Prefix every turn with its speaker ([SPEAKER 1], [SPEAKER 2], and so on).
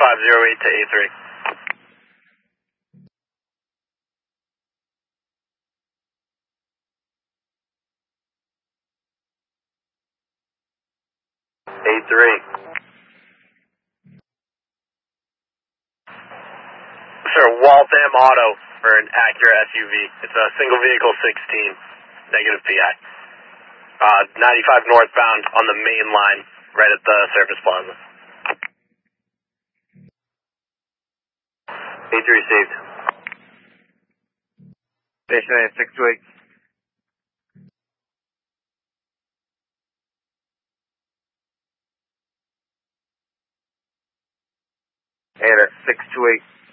[SPEAKER 1] 9508 to A3. A3. Sir, Waltham Auto for an Acura SUV. It's a single vehicle 16, negative PI. 95 northbound on the main line, right at the Surface Plaza. A3 received.
[SPEAKER 2] Station 628. Air 628.